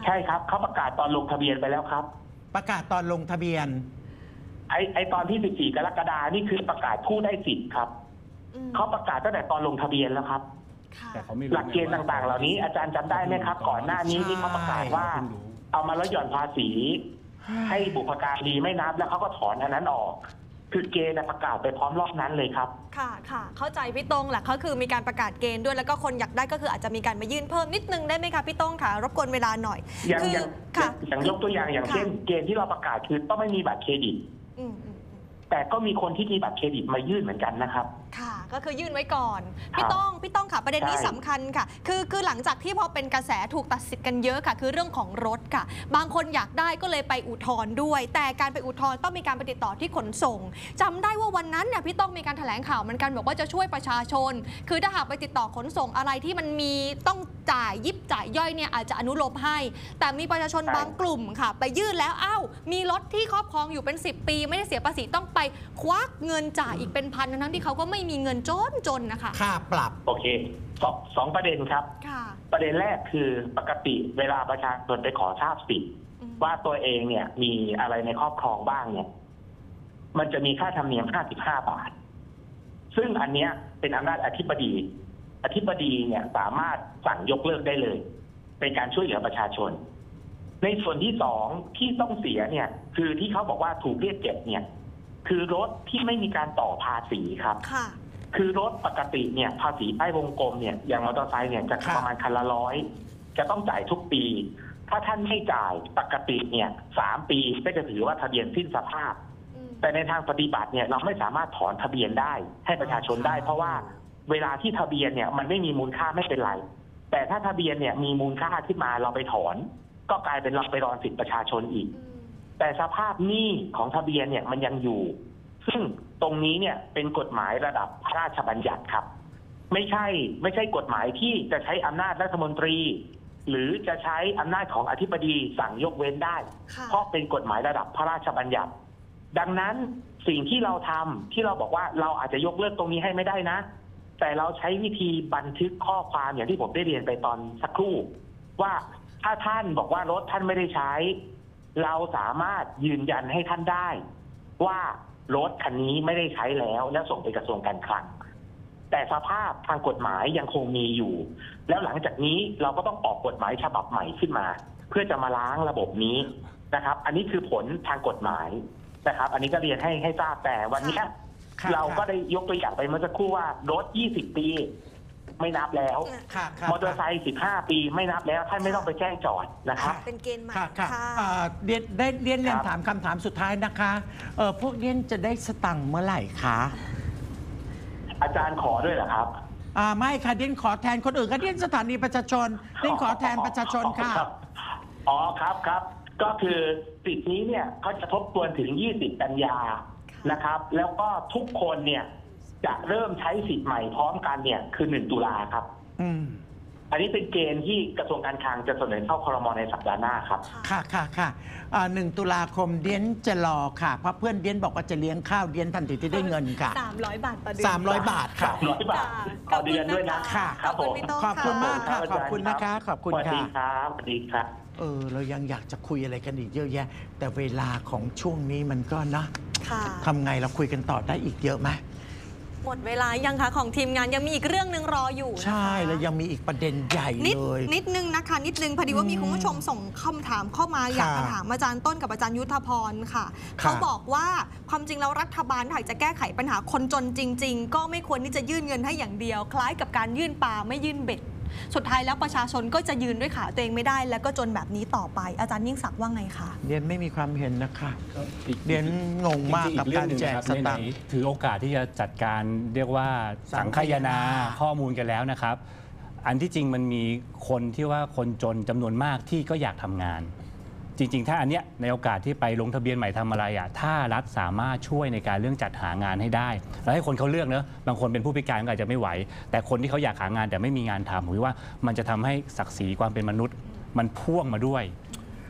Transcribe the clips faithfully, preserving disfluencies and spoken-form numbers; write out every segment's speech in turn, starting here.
ใช่ครับเขาประกาศตอนลงทะเบียนไปแล้วครับประกาศตอนลงทะเบียนไอไอตอนที่สิบสี่กรกฎาคมนี่คือประกาศผู้ได้สิทธิ์ครับเขาประกาศตั้งแต่ตอนลงทะเบียนแล้วครับหลักเกณฑ์ต่างๆเหล่านี้อาจารย์จำได้ไหมครับก่อนหน้านี้ที่เขาประกาศว่าเอามาลดหย่อนภาษีให้บุพการีไม่นับแล้วเขาก็ถอนอันนั้นออกคือเกณฑ์ประกาศไปพร้อมรอบนั้นเลยครับค่ะค่ะเข้าใจพี่ต้งแหละเขาคือมีการประกาศเกณฑ์ด้วยแล้วก็คนอยากได้ก็คืออาจจะมีการมายื่นเพิ่มนิดนึงได้ไหมคะพี่ต้งค่ะรบกวนเวลาหน่อยอย่างอย่างอย่างยกตัวอย่างอย่างเช่นเกณฑ์ที่เราประกาศคือต้องไม่มีบัตรเครดิตแต่ก็มีคนที่มีบัตรเครดิตมายื่นเหมือนกันนะครับค่ะก็คือยื่นไว้ก่อนพี่ต้องพี่ต้องค่ะประเด็นนี้สำคัญค่ะคือคือหลังจากที่พอเป็นกระแสถูกตัดสิทธิ์กันเยอะค่ะคือเรื่องของรถค่ะบางคนอยากได้ก็เลยไปอุทธรณ์ด้วยแต่การไปอุทธรณ์ต้องมีการไปติดต่อที่ขนส่งจำได้ว่าวันนั้นเนี่ยพี่ต้องมีการแถลงข่าวเหมือนกันบอกว่าจะช่วยประชาชนคือถ้าหากไปติดต่อขนส่งอะไรที่มันมีต้องจ่ายยิบจ่ายย่อยเนี่ยอาจจะอนุโลมให้แต่มีประชาชนบางกลุ่มค่ะไปยื่นแล้วอ้าวมีรถที่ครอบครองอยู่เป็นสิบปีไม่ได้เสียภาษีต้องไปควักเงินจ่ายอีกเป็นพันทั้งที่เขาก็ไม่มีเงินจนจนนะคะค่าปรับโอเคสองสองประเด็นครับประเด็นแรกคือปกติเวลาประชาชนไปขอทราบสิทธิ์ว่าตัวเองเนี่ยมีอะไรในครอบครองบ้างเนี่ยมันจะมีค่าธรรมเนียมห้าสิบห้าบาทซึ่งอันเนี้ยเป็นอำนาจอธิบดีอธิบดีเนี่ยสามารถสั่งยกเลิกได้เลยเป็นการช่วยเหลือประชาชนในส่วนที่สองที่ต้องเสียเนี่ยคือที่เขาบอกว่าถูกเรียกเก็บเนี่ยคือรถที่ไม่มีการต่อภาษีครับคือรถปกติเนี่ยภาษีป้ายวงกลมเนี่ยอย่างมอเตอร์ไซค์เนี่ยจะประมาณคันละร้อยจะต้องจ่ายทุกปีถ้าท่านไม่จ่ายปกติเนี่ยสามปีก็จะถือว่าทะเบียนสิ้นสภาพแต่ในทางปฏิบัติเนี่ยเราไม่สามารถถอนทะเบียนได้ให้ประชาชนได้เพราะว่าเวลาที่ทะเบียนเนี่ยมันไม่มีมูลค่าไม่เป็นไรแต่ถ้าทะเบียนเนี่ยมีมูลค่าขึ้นมาเราไปถอนก็กลายเป็นเราไปรอนสิทธิประชาชนอีกแต่สภาพหนี้ของทะเบียนเนี่ยมันยังอยู่ซึ่งตรงนี้เนี่ยเป็นกฎหมายระดับพระราชบัญญัติครับไม่ใช่ไม่ใช่กฎหมายที่จะใช้อำนาจรัฐมนตรีหรือจะใช้อำนาจของอธิบดีสั่งยกเว้นได้เพราะเป็นกฎหมายระดับพระราชบัญญัติดังนั้นสิ่งที่เราทำที่เราบอกว่าเราอาจจะยกเลิกตรงนี้ให้ไม่ได้นะแต่เราใช้วิธีบันทึกข้อความอย่างที่ผมได้เรียนไปตอนสักครู่ว่าถ้าท่านบอกว่ารถท่านไม่ได้ใช้เราสามารถยืนยันให้ท่านได้ว่ารถคันนี้ไม่ได้ใช้แล้วและส่งไปกระทรวงการคลังแต่สภาพทางกฎหมายยังคงมีอยู่แล้วหลังจากนี้เราก็ต้องออกกฎหมายฉบับใหม่ขึ้นมาเพื่อจะมาล้างระบบนี้นะครับอันนี้คือผลทางกฎหมายนะครับอันนี้ก็เรียนให้ให้ทราบแต่วันนี้เราก็ได้ยกตัวอย่างไปเมื่อสักครู่ว่ารถยี่สิบปีไม่นับแล้วมอเตอร์ไซค์สิบห้าปีไม่นับแล้วท่านไม่ต้องไปแจ้งจอดนะครับเป็นเกณฑ์ใหม่ค่ะเรียนได้เรียนเรียนถามคำถามสุดท้ายนะคะเออพวกเรียนจะได้สตังค์เมื่อไหร่คะอาจารย์ขอด้วยเหรอครับอ่าไม่ค่ะเรียนขอแทนคนอื่นค่ะเรียนสถานีประชาชนเรียนขอแทนประชาชนค่ะอ๋อครับครับก็คือสิทธินี้เนี่ยเขาจะทบทวนถึงยี่สิบกันยานะครับแล้วก็ทุกคนเนี่ยจะเริ่มใช้สิทธิ์ใหม่พร้อมกันเนี่ยคือหนึ่งตุลาครับอืมอันนี้เป็นเกณฑ์ที่กระทรวงการคลังจะเสนอเข้าครม.ในสัปดาห์หน้าครับค่ะค่ะค่ะหนึ่งตุลาคมเดียนจะรอค่ะเพราะเพื่อนเดียนบอกว่าจะเลี้ยงข้าวเดียนทันทีที่ได้เงินค่ะสามร้อยบาทต่อเดือนสามร้อยบาทค่ะสามร้อยบาทต่อเดือนด้วยนะค่ะขอบคุณขอบคุณมากค่ะขอบคุณนะคะขอบคุณค่ะสวัสดีครับสวัสดีครับเออเรายังอยากจะคุยอะไรกันอีกเยอะแยะแต่เวลาของช่วงนี้มันก็นะทำไงเราคุยกันต่อได้อีกเยอะไหมหมดเวลายังคะของทีมงานยังมีอีกเรื่องหนึ่งรออยู่ใช่แล้วยังมีอีกประเด็นใหญ่เลยนิดนึงนะคะนิดนึงพอดีว่ามีคุณผู้ชมส่งคำถามเข้ามาอยากจะถามอาจารย์ต้นกับอาจารย์ยุทธพรค่ะเขาบอกว่าความจริงแล้วรัฐบาลถ้าจะแก้ไขปัญหาคนจนจริงๆก็ไม่ควรที่จะยื่นเงินให้อย่างเดียวคล้ายกับการยื่นปลาไม่ยื่นเบ็ดสุดท้ายแล้วประชาชนก็จะยืนด้วยขาตัวเองไม่ได้แล้วก็จนแบบนี้ต่อไปอาจารย์ยิ่งศักดิ์ว่าไงคะเรียนไม่มีความเห็นนะคะเรียนงงมากกับการแจกสตางค์ถือโอกาสที่จะจัดการเรียกว่าสังคายนาข้อมูลกันแล้วนะครับอันที่จริงมันมีคนที่ว่าคนจนจำนวนมากที่ก็อยากทำงานจริงๆถ้าอันเนี้ยในโอกาสที่ไปลงทะเบียนใหม่ทำอะไรอ่ะถ้ารัฐสามารถช่วยในการเรื่องจัดหางานให้ได้แล้วให้คนเขาเลือกเนอะบางคนเป็นผู้พิการก็อาจจะไม่ไหวแต่คนที่เขาอยากหางานแต่ไม่มีงานทำผมว่ามันจะทำให้ศักดิ์ศรีความเป็นมนุษย์มันพ่วงมาด้วย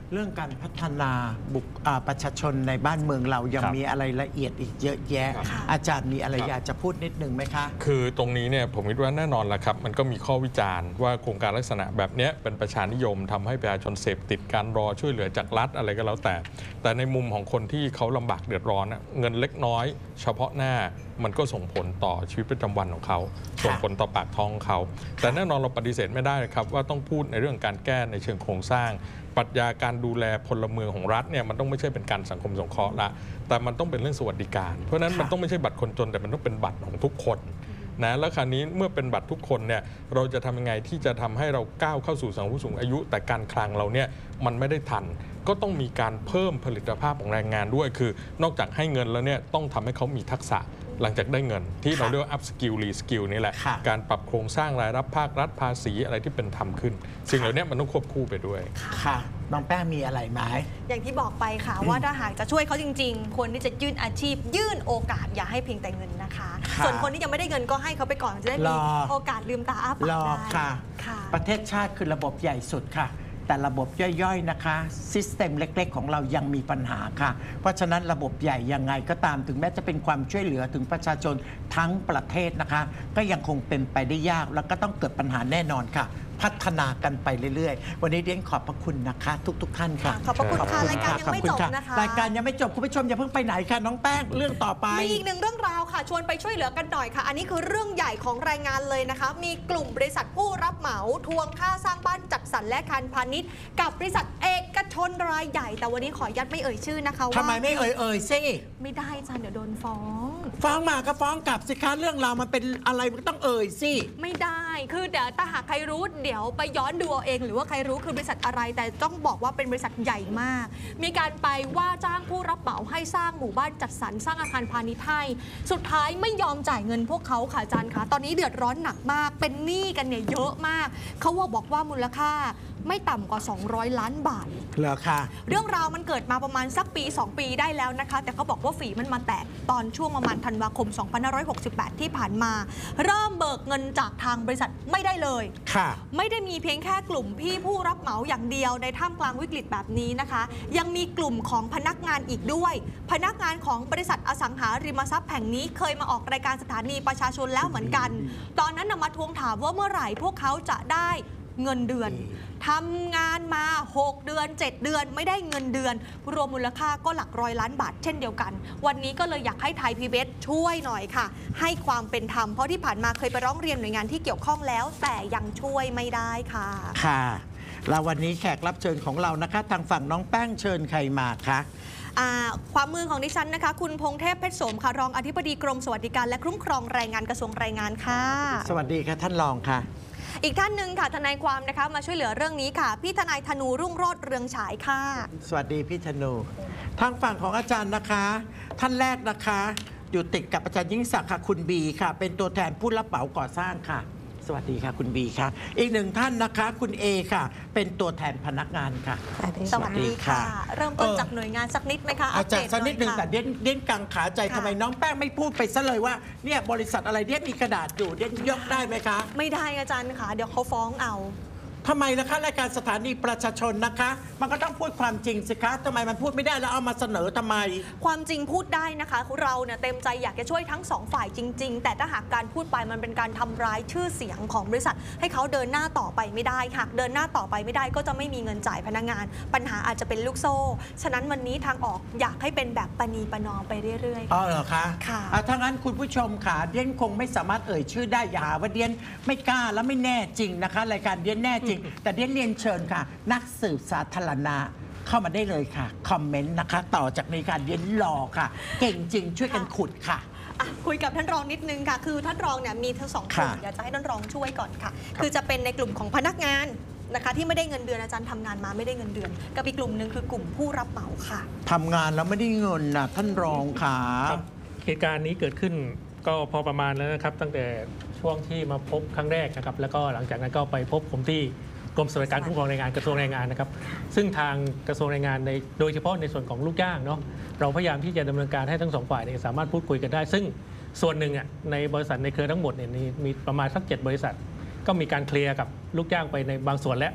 เรื่องการพัฒนาบุคอ่าประชาชนในบ้านเมืองเรายังครับมีอะไรละเอียดอีกเยอะแยะ อาจารย์มีอะไรอยากจะพูดนิดนึงไหมคะคือตรงนี้เนี่ยผมคิดว่าแน่นอนแหละครับมันก็มีข้อวิจารณ์ว่าโครงการลักษณะแบบนี้เป็นประชานิยมทำให้ประชาชนเสพติดการรอช่วยเหลือจากรัฐอะไรก็แล้วแต่ แต่ในมุมของคนที่เขาลำบากเดือดร้อนเงินเล็กน้อยเฉพาะหน้ามันก็ส่งผลต่อชีวิตประจำวันของเขาส่งผลต่อปากท้องของเขาแต่แน่นอนเราปฏิเสธไม่ได้ครับว่าต้องพูดในเรื่องการแก้ในเชิงโครงสร้างปรัชญาการดูแลพลเมืองของรัฐเนี่ยมันต้องไม่ใช่เป็นการสังคมสงเคราะห์ละแต่มันต้องเป็นเรื่องสวัสดิการเพราะฉะนั้นมันต้องไม่ใช่บัตรคนจนแต่มันต้องเป็นบัตรของทุกคนนะแล้วคราวนี้เมื่อเป็นบัตรทุกคนเนี่ยเราจะทำยังไงที่จะทำให้เราก้าวเข้าสู่สังคมผู้สูงอายุแต่การคลังเราเนี่ยมันไม่ได้ทันก็ต้องมีการเพิ่มผลิตภาพของแรงงานด้วยคือนอกจากให้เงินแล้วเนี่ยต้องทำให้เขามีทักษะหลังจากได้เงินที่เราเรียกว่า up skill re skill นี่แหละการปรับโครงสร้างรายรับภาครัฐภาษีอะไรที่เป็นธรรมขึ้นสิ่งเหล่านี้มันต้องควบคู่ไปด้วยค่ะน้องแป้งมีอะไรไหมอย่างที่บอกไปค่ะว่าถ้าหากจะช่วยเขาจริงๆควรที่จะยื่นอาชีพยื่นโอกาสอย่าให้เพียงแต่เงินนะคะส่วนคนที่ยังไม่ได้เงินก็ให้เขาไปก่อนจะได้มีโอกาสลืมตาอ้าปากได้ค่ะประเทศชาติคือระบบใหญ่สุดค่ะแต่ระบบย่อยๆนะคะซิสเต็มเล็กๆของเรายังมีปัญหาค่ะเพราะฉะนั้นระบบใหญ่ยังไงก็ตามถึงแม้จะเป็นความช่วยเหลือถึงประชาชนทั้งประเทศนะคะก็ยังคงเป็นไปได้ยากแล้วก็ต้องเกิดปัญหาแน่นอนค่ะพัฒนากันไปเรื่อยๆวันนี้เรียนขอบพระคุณนะคะทุกๆท่านค่ะขอบพระคุณค่ะรายการยังไม่จบนะคะรายการยังไม่จบคุณผู้ชมอย่าเพิ่งไปไหนค่ะน้องแป้งเรื่องต่อไปมีอีกหนึ่งเรื่องราวค่ะชวนไปช่วยเหลือกันหน่อยค่ะอันนี้คือเรื่องใหญ่ของรายงานเลยนะคะมีกลุ่มบริษัทผู้รับเหมาทวงค่าสร้างบ้านจัดสรรและอาคารพาณิชย์กับบริษัทเอกชนรายใหญ่แต่วันนี้ขอยัดไม่เอ่ยชื่อนะคะว่าทำไมไม่เอ่ยเอ่ยซิไม่ได้จ้ะเดี๋ยวโดนฟ้องฟ้องมาก็ฟ้องกลับสิคะเรื่องราวมันเป็นอะไรมันต้องเอ่ยสิไม่ได้คือเดี๋ยวถ้าหากใครรู้เดี๋ยวไปย้อนดูเอาเองหรือว่าใครรู้คือบริษัทอะไรแต่ต้องบอกว่าเป็นบริษัทใหญ่มากมีการไปว่าจ้างผู้รับเหมาให้สร้างหมู่บ้านจัดสรรสร้างอาคารพาณิชย์ให้สุดท้ายไม่ยอมจ่ายเงินพวกเขาค่ะอาจารย์คะตอนนี้เดือดร้อนหนักมากเป็นหนี้กันเนี่ยเยอะมากเขาว่าบอกว่ามูลค่าไม่ต่ำกว่าสองร้อยล้านบาทเหรอคะเรื่องราวมันเกิดมาประมาณสักปีสองปีได้แล้วนะคะแต่เขาบอกว่าฝีมันมาแตกตอนช่วงประมาณธันวาคมสองพันห้าร้อยหกสิบแปดที่ผ่านมาเริ่มเบิกเงินจากทางบริษัทไม่ได้เลยค่ะไม่ได้มีเพียงแค่กลุ่มพี่ผู้รับเหมาอย่างเดียวในท่ามกลางวิกฤตแบบนี้นะคะยังมีกลุ่มของพนักงานอีกด้วยพนักงานของบริษัทอสังหาริมทรัพย์แห่งนี้เคยมาออกรายการสถานีประชาชนแล้วเหมือนกันตอนนั้นนำมาทวงถามว่าเมื่อไหร่พวกเขาจะได้เงินเดือนทำงานมาหกเดือนเจ็ดเดือนไม่ได้เงินเดือนรวมมูลค่าก็หลักร้อยล้านบาทเช่นเดียวกันวันนี้ก็เลยอยากให้ไทย พี บี เอส ช่วยหน่อยค่ะให้ความเป็นธรรมเพราะที่ผ่านมาเคยไปร้องเรียนหน่วยงานที่เกี่ยวข้องแล้วแต่ยังช่วยไม่ได้ค่ะค่ะแล้ววันนี้แขกรับเชิญของเรานะคะทางฝั่งน้องแป้งเชิญใครมาคะความมือของดิฉันนะคะคุณพงเทพเพชรโสมค่ะรองอธิบดีกรมสวัสดิการและคุ้มครองแรงงานกระทรวงแรงงานค่ะสวัสดีค่ะท่านรองค่ะอีกท่านหนึ่งค่ะทนายความนะคะมาช่วยเหลือเรื่องนี้ค่ะพี่ทนายธนูรุ่งโรจน์เรืองฉายค่ะสวัสดีพี่ธนูทางฝั่งของอาจารย์นะคะท่านแรกนะคะอยู่ติดกับอาจารย์ยิ่งศักดิ์ค่ะคุณบีค่ะเป็นตัวแทนผู้รับเหมาก่อสร้างค่ะสวัสดีค่ะคุณบีค่ะอีกหนึ่งท่านนะคะคุณเอค่ะเป็นตัวแทนพนักงานค่ะสวัสดีค่ะเริ่มต้นจากหน่วยงานสักนิดไหมคะอาจารย์สักนิดหนึ่งแต่เด่นเด่นกังขาใจทำไมน้องแป้งไม่พูดไปซะเลยว่าเนี่ยบริษัทอะไรเด่นมีกระดาษอยู่เด่นยกได้ไหมคะไม่ได้อาจารย์ค่ะเดี๋ยวเขาฟ้องเอาทำไมล่ะคะรายการสถานีประชาชนนะคะมันก็ต้องพูดความจริงสิคะทำไมมันพูดไม่ได้แล้วเอามาเสนอทำไมความจริงพูดได้นะคะเราเนี่ยเต็มใจอยากจะช่วยทั้งสองฝ่ายจริงๆแต่ถ้าหากการพูดไปมันเป็นการทำร้ายชื่อเสียงของบริษัทให้เขาเดินหน้าต่อไปไม่ได้หากเดินหน้าต่อไปไม่ได้ก็จะไม่มีเงินจ่ายพนักงานปัญหาอาจจะเป็นลูกโซ่ฉะนั้นวันนี้ทางออกอยากให้เป็นแบบปณีประนอมไปเรื่อยๆอ๋อเหรอคะค่ะถ้างั้นคุณผู้ชมค่ะเดียนคงไม่สามารถเอ่ยชื่อได้อย่าหาว่าเดียนไม่กล้าและไม่แน่จริงนะคะรายการเดียนแน่จริง แต่เดียนเรียนเชิญค่ะนักสืบสาธารณะเข้ามาได้เลยค่ะคอมเมนต์นะคะต่อจากในการเรียนรอค่ะเก่งจริงช่วยกันขุดค่ะคุยกับท่านรองนิดนึงค่ะคือท่านรองเนี่ยมีทั้งสองกลุ่มอยากจะให้ท่านรองช่วยก่อนค่ะคือจะเป็นในกลุ่มของพนักงานนะคะที่ไม่ได้เงินเดือนอาจารย์ทำงานมาไม่ได้เงินเดือนกับอีกกลุ่มหนึ่งคือกลุ่มผู้รับเหมาค่ะทำงานแล้วไม่ได้เงินนะท่านรองค่ะเหตุการณ์นี้เกิดขึ้นก็พอประมาณแล้วนะครับตั้งแต่ช่วงที่มาพบครั้งแรกนะครับแล้วก็หลังจากนั้นก็ไปพบผมที่กรมสวัสดิการคุ้มครองแรงงานกระทรวงแรงงานนะครับซึ่งทางกระทรวงแรงงานในโดยเฉพาะในส่วนของลูกจ้างเนาะเราพยายามที่จะดำเนินการให้ทั้งสองฝ่ายเนี่ยสามารถพูดคุยกันได้ซึ่งส่วนหนึ่งอ่ะในบริษัทในเครือทั้งหมดเนี่ยมีประมาณสักเจ็ดบริษัทก็มีการเคลียร์กับลูกจ้างไปในบางส่วนแล้ว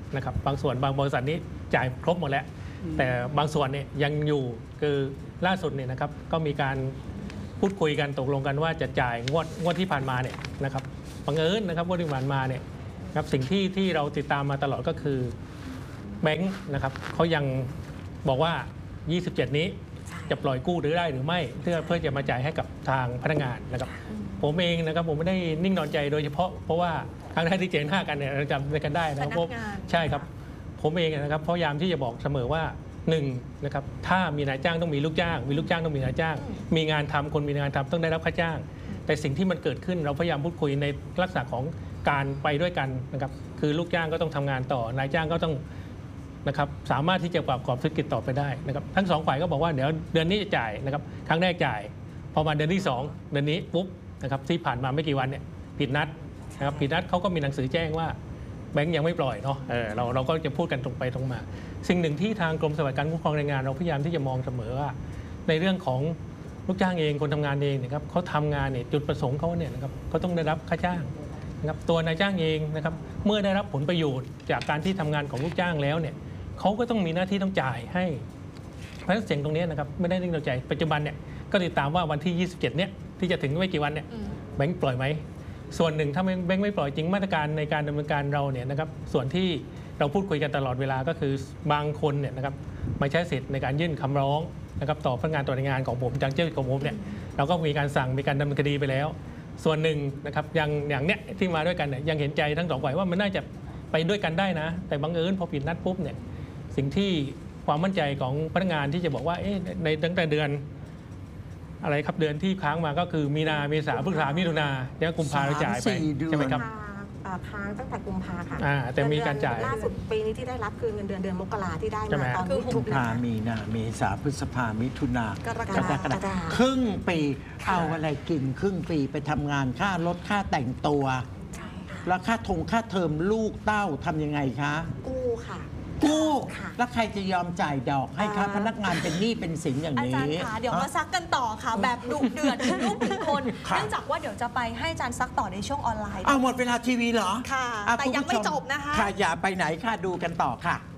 นะครับบางส่วนบางบริษัทนี้จ่ายครบหมดแล้ว แต่บางส่วนเนี่ยยังอยู่คือล่าสุดเนี่ยนะครับก็มีการพูดคุยกันตกลงกันว่าจะจ่ายงวดงวดที่ผ่านมาเนี่ยนะครับบังเอิญนะครับงวดที่ผ่านมาเนี่ยครับสิ่งที่ที่เราติดตามมาตลอดก็คือแบงค์นะครับเขายังบอกว่า ยี่สิบเจ็ด นี้จะปล่อยกู้หรือได้หรือไม่เพื่อเพื่อจะมาจ่ายให้กับทางพนักงานนะครับผมเองนะครับผมไม่ได้นิ่งนอนใจโดยเฉพาะเพราะว่าครั้งแรกที่เจอหน้ากันเนี่ยเราจำกันได้นะครับใช่ครับผมเองนะครับพยายามที่จะบอกเสมอว่าหนึ่งนะครับถ้ามีนายจ้างต้องมีลูกจ้างมีลูกจ้างต้องมีนายจ้างมีงานทำคนมีงานทำต้องได้รับค่าจ้างแต่สิ่งที่มันเกิดขึ้นเราพยายามพูดคุยในลักษณะของการไปด้วยกันนะครับคือลูกจ้างก็ต้องทำงานต่อนายจ้างก็ต้องนะครับสามารถที่จะประกอบธุรกิจต่อไปได้นะครับทั้งสองฝ่ายก็บอกว่าเดี๋ยวเดือนนี้จะจ่ายนะครับครั้งแรกจ่ายพอมาเดือนที่สองเดือนนี้ปุ๊บนะครับที่ผ่านมาไม่กี่วันเนี่ยผิดนัดนะครับผิดนัดเขาก็มีหนังสือแจ้งว่าแบงค์ยังไม่ปล่อยเนาะเออเราเราก็จะพูดกันตรงไปตรงมาสิ่งหนึ่งที่ทางกรมสวัสดิการคุ้มครองแรงงานเราพยายามที่จะมองเสมอว่าในเรื่องของลูกจ้างเองคนทำงานเองนะครับเขาทำงานเนี่ยจุดประสงค์เขาเนี่ยนะครับเขาต้องได้รับค่าจ้างนะครับตัวนายจ้างเองนะครับเมื่อได้รับผลประโยชน์จากการที่ทำงานของลูกจ้างแล้วเนี่ยเขาก็ต้องมีหน้าที่ต้องจ่ายให้เพราะฉะนั้นเสียงตรงนี้นะครับไม่ได้นิ่งนอนใจปัจจุบันเนี่ยก็ติดตามว่าวันที่ยี่สิบเจ็ดเนี่ยที่จะถึงไม่กี่วันเนี่ยแบงค์ปล่อยไหมส่วนหนึ่งถ้าแบงค์ไม่ปล่อยจริงมาตรการในการดำเนินการเราเนี่ยนะครับส่วนที่เราพูดคุยกันตลอดเวลาก็คือบางคนเนี่ยนะครับมาใช้สิทธิ์ในการยื่นคำร้องนะครับต่อพนักงานตรวจงานของผมจังเจ้าของผมเนี่ยเราก็มีการสั่งมีการดำเนินคดีไปแล้วส่วนหนึ่งนะครับอย่างอย่างเนี้ยที่มาด้วยกันเนี่ยยังเห็นใจทั้งสองฝ่ายว่ามันน่าจะไปด้วยกันได้นะแต่บังเอิญพอผิดนัดปุ๊บเนี่ยสิ่งที่ความมั่นใจของพนักงานที่จะบอกว่าเอ๊ะในตั้งแต่เดือนอะไรครับเดือนที่ค้างมาก็คือมีนาเมษาพฤษภามิถุนาแล้วกุมภาเราจ่ายไปใช่ไหมครับค้างตั้งแต่กุมภาค่ะแต่มีการจ่ายล่าสุดปีนี้ที่ได้รับคือเงินเดือนเดือนมกราที่ได้มาตอนกุมภามีนาเมษาพฤษภามิถุนากรกฎาคมครึ่งปีเอาอะไรกินครึ่งปีไปทำงานค่ารถค่าแต่งตัวแล้วค่าทงค่าเทอมลูกเต้าทำยังไงคะกู้ค่ะกู้แล้วใครจะยอมจ่ายดอกให้คะพนักงานเป็นหนี้เป็นสินอย่างนี้อาจารย์คะเดี๋ยวมาซักกันต่อค่ะแบบดุเดือดถึงลูกถึงคนเนื่องจากว่าเดี๋ยวจะไปให้อาจารย์ซักต่อในช่วงออนไลน์เอาหมดเวลาทีวีเหรอค่ะแต่ยังไม่จบนะคะค่ะอย่าไปไหนค่ะดูกันต่อค่ะ